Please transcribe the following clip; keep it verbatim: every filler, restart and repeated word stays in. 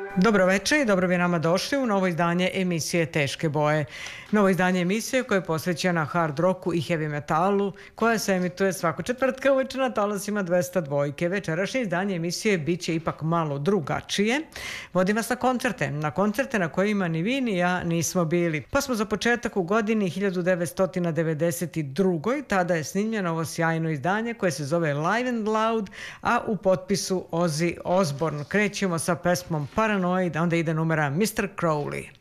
Dobro večer i dobro bi nama došli u novo izdanje emisije Teške boje. Novo izdanje emisije koje je posvećena hard rocku i heavy metalu, koja se emituje svako četvrtka uveče na talasima dvesta dvojke. Večerašnje izdanje emisije bit će ipak malo drugačije. Vodim vas na koncerte, na koncerte na kojima ni vi ni ja nismo bili. Pa smo za početak u godini hiljadu devetsto devedeset druge. Tada je snimljeno ovo sjajno izdanje koje se zove Live and Loud, a u potpisu Ozzy Osbourne. Krećemo sa pesmom Paranoid, a onda ide numera mister Crowley.